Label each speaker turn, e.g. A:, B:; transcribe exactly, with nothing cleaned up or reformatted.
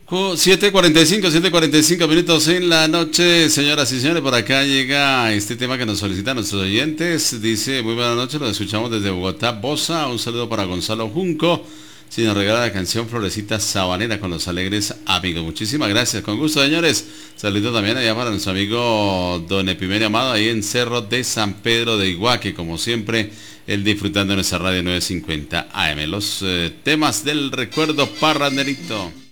A: siete cuarenta y cinco, siete cuarenta y cinco minutos en la noche, señoras y señores. Por acá llega este tema que nos solicitan nuestros oyentes. Dice, muy buenas noches, lo escuchamos desde Bogotá, Bosa. Un saludo para Gonzalo Junco. Si nos regala la canción Florecita Sabanera con los alegres amigos. Muchísimas gracias, con gusto, señores. Saludo también allá para nuestro amigo Don Epimenio Amado, ahí en Cerro de San Pedro de Iguaque, como siempre, él disfrutando de nuestra radio novecientos cincuenta A M. Los eh, temas del recuerdo parranderito.